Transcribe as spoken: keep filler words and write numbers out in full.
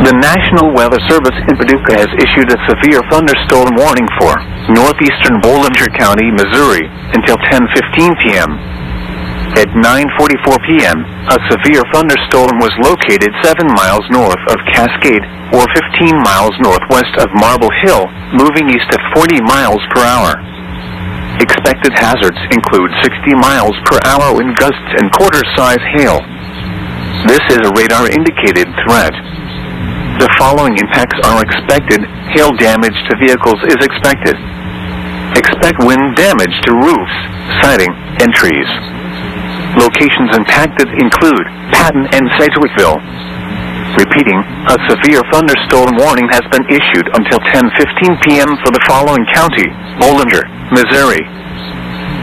The National Weather Service in Paducah has issued a severe thunderstorm warning for northeastern Bollinger County, Missouri, until ten fifteen p m At nine forty-four p m, a severe thunderstorm was located seven miles north of Cascade, or fifteen miles northwest of Marble Hill, moving east at forty miles per hour. Expected hazards include sixty miles per hour wind gusts and quarter-size hail. This is a radar-indicated threat. The following impacts are expected. Hail damage to vehicles is expected. Expect wind damage to roofs, siding, and trees. Locations impacted include Patton and Sedgwickville. Repeating, a severe thunderstorm warning has been issued until ten fifteen p m for the following county: Bollinger, Missouri,